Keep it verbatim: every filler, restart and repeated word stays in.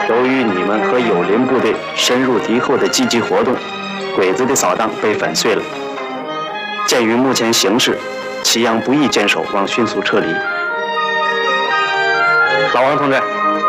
由于你们和友邻部队深入敌后的积极活动，鬼子的扫荡被粉碎了。鉴于目前形势，祁阳不宜坚守，望迅速撤离。老王同志。